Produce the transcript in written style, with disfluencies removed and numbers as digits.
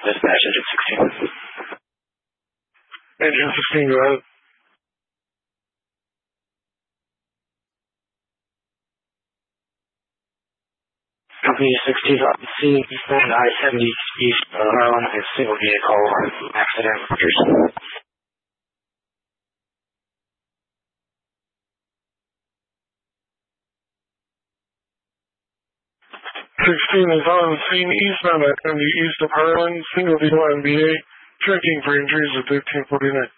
Dispatch engine 16. Engine 16, go ahead. Company 16 on scene, eastbound I-70 east Maryland, a single vehicle accident. 16 is on scene eastbound I-70 east of Harlan, single vehicle MBA, checking for injuries at 1349.